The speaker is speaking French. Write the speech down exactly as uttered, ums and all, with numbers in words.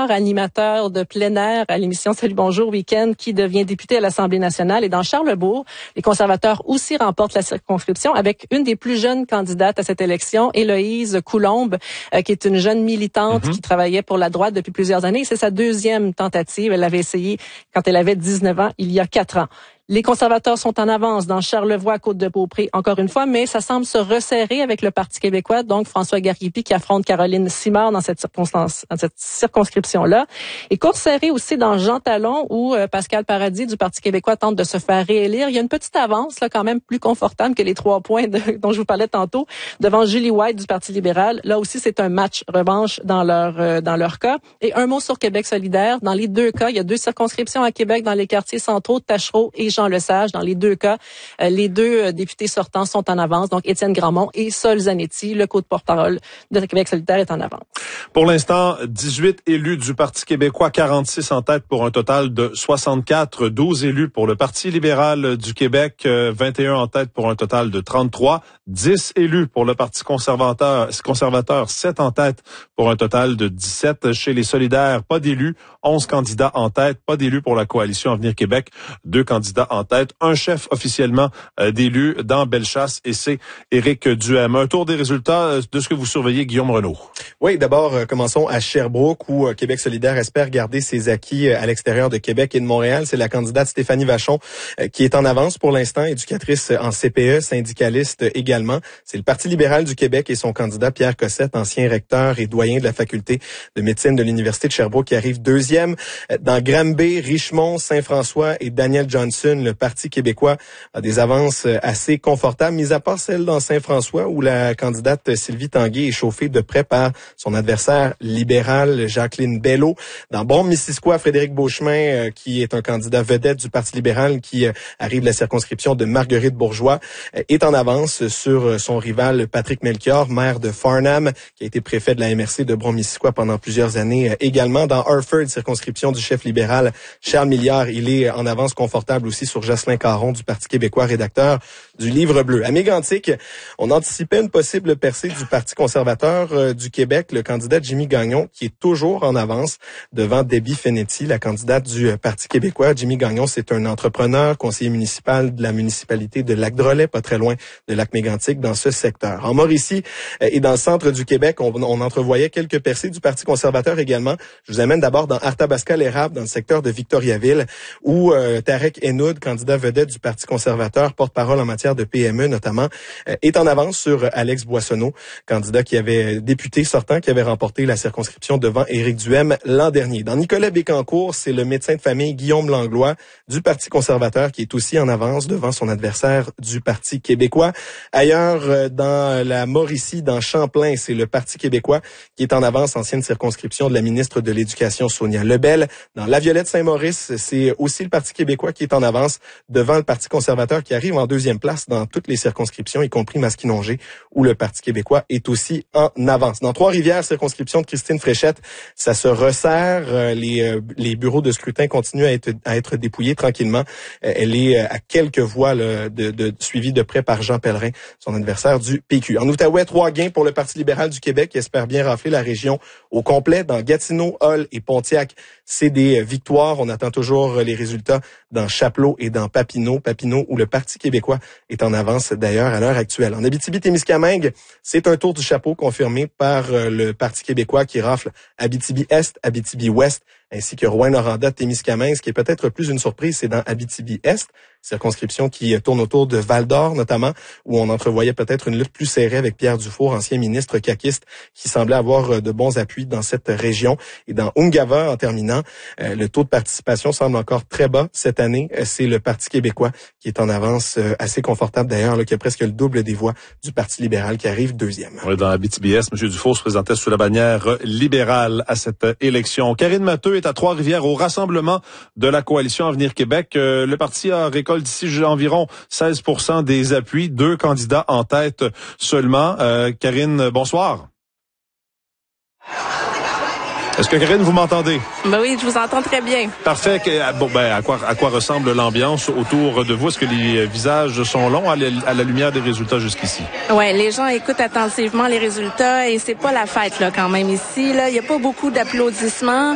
Couillard, animateur de plein air à l'émission Salut Bonjour Week-end, qui devient député à l'Assemblée nationale. Et dans Charlesbourg, les conservateurs aussi remportent la circonscription avec une des plus jeunes candidates à cette élection, Héloïse Coulombe, euh, qui est une jeune militante mm-hmm. qui travaillait pour la droite depuis plusieurs années. C'est sa deuxième tentative. Elle l'avait essayé quand elle avait dix-neuf ans, il y a quatre ans. Les conservateurs sont en avance dans Charlevoix, Côte-de-Beaupré, encore une fois, mais ça semble se resserrer avec le Parti québécois. Donc, François Gariépy qui affronte Caroline Simard dans cette circonstance, dans cette circonscription-là. Et course serrée aussi dans Jean Talon, où euh, Pascal Paradis du Parti québécois tente de se faire réélire. Il y a une petite avance, là, quand même plus confortable que les trois points de, dont je vous parlais tantôt, devant Julie White du Parti libéral. Là aussi, c'est un match revanche dans leur euh, dans leur cas. Et un mot sur Québec solidaire. Dans les deux cas, il y a deux circonscriptions à Québec dans les quartiers centraux, Tachereau et Jean Lesage. Dans les deux cas, euh, les deux euh, députés sortants sont en avance. Donc, Étienne Grandmont et Sol Zanetti, le co-porte-parole de Québec solidaire, est en avance. Pour l'instant, dix-huit élus du Parti québécois, quarante-six en tête pour un total de soixante-quatre, douze élus pour le Parti libéral du Québec, euh, vingt et un en tête pour un total de trente-trois, dix élus pour le Parti conservateur, conservateur, sept en tête pour un total de dix-sept. Chez les solidaires, pas d'élus, onze candidats en tête, pas d'élus pour la coalition Avenir Québec, deux candidats en tête, un chef officiellement euh, d'élu dans Bellechasse, et c'est Éric Duhem. Un tour des résultats de ce que vous surveillez, Guillaume Renaud. Oui, d'abord, euh, commençons à Sherbrooke, où euh, Québec solidaire espère garder ses acquis euh, à l'extérieur de Québec et de Montréal. C'est la candidate Stéphanie Vachon euh, qui est en avance pour l'instant, éducatrice en C P E, syndicaliste euh, également. C'est le Parti libéral du Québec et son candidat Pierre Cossette, ancien recteur et doyen de la faculté de médecine de l'Université de Sherbrooke, qui arrive deuxième. Euh, dans Granby, Richmond, Saint-François et Daniel Johnson, le Parti québécois a des avances assez confortables, mis à part celle dans Saint-François, où la candidate Sylvie Tanguay est chauffée de près par son adversaire libéral Jacqueline Bello. Dans Bon-Missisquoi, Frédéric Beauchemin, euh, qui est un candidat vedette du Parti libéral, qui euh, arrive de la circonscription de Marguerite Bourgeois, euh, est en avance sur euh, son rival Patrick Melchior, maire de Farnham, qui a été préfet de la M R C de Bon-Missisquoi pendant plusieurs années. Euh, également, dans Harford, circonscription du chef libéral Charles Milliard, il est en avance confortable aussi sur Jocelyn Caron du Parti québécois, rédacteur du Livre bleu. À Mégantic, on anticipait une possible percée du Parti conservateur euh, du Québec, le candidat Jimmy Gagnon, qui est toujours en avance devant Debbie Fenetti, la candidate du Parti québécois. Jimmy Gagnon, c'est un entrepreneur, conseiller municipal de la municipalité de Lac-Drolet, pas très loin de Lac-Mégantic, dans ce secteur. En Mauricie euh, et dans le centre du Québec, on, on entrevoyait quelques percées du Parti conservateur également. Je vous amène d'abord dans Arthabasca-l'Érable, dans le secteur de Victoriaville, où euh, Tarek Enoud, candidat vedette du Parti conservateur, porte-parole en matière de P M E notamment, euh, est en avance sur Alex Boissonneau, candidat qui avait député sortant, qui avait remporté la circonscription devant Éric Duhem l'an dernier. Dans Nicolet-Bécancour, c'est le médecin de famille Guillaume Langlois du Parti conservateur qui est aussi en avance devant son adversaire du Parti québécois. Ailleurs, euh, dans la Mauricie, dans Champlain, c'est le Parti québécois qui est en avance, ancienne circonscription de la ministre de l'Éducation Sonia Lebel. Dans La Violette-Saint-Maurice, c'est aussi le Parti québécois qui est en avance devant le Parti conservateur qui arrive en deuxième place dans toutes les circonscriptions, y compris Masquinongé, où le Parti québécois est aussi en avance. Dans Trois-Rivières, circonscription de Christine Fréchette, ça se resserre. Les, euh, les bureaux de scrutin continuent à être, à être dépouillés tranquillement. Euh, elle est à quelques voix là, de, de, suivie de près par Jean Pellerin, son adversaire du P Q. En Outaouais, trois gains pour le Parti libéral du Québec qui espère bien rafler la région au complet. Dans Gatineau, Hull et Pontiac, c'est des victoires. On attend toujours les résultats dans Chapleau et dans Papineau. Papineau, où le Parti québécois est en avance d'ailleurs à l'heure actuelle. En Abitibi-Témiscamingue, c'est un tour du chapeau confirmé par le Parti québécois qui rafle Abitibi-Est, Abitibi-Ouest, ainsi que Rouyn-Noranda-Témiscamingue. Ce qui est peut-être plus une surprise, c'est dans Abitibi-Est, circonscription qui tourne autour de Val-d'Or notamment, où on entrevoyait peut-être une lutte plus serrée avec Pierre Dufour, ancien ministre caquiste, qui semblait avoir de bons appuis dans cette région. Et dans Ungava, en terminant, euh, le taux de participation semble encore très bas cette année. C'est le Parti québécois qui est en avance euh, assez confortable d'ailleurs, là, qui a presque le double des voix du Parti libéral qui arrive deuxième. Oui, dans Abitibi-Est, M. Dufour se présentait sous la bannière libérale à cette élection. Karine Matteux est à Trois-Rivières au rassemblement de la coalition Avenir Québec. Euh, le parti a récolté d'ici environ seize pour cent des appuis, deux candidats en tête seulement. Euh, Karine, bonsoir. Est-ce que Karine, vous m'entendez? Ben oui, je vous entends très bien. Parfait. Bon, ben, à quoi, à quoi ressemble l'ambiance autour de vous? Est-ce que les visages sont longs à la, à la lumière des résultats jusqu'ici? Ouais, les gens écoutent attentivement les résultats et c'est pas la fête, là, quand même, ici, là. Il y a pas beaucoup d'applaudissements.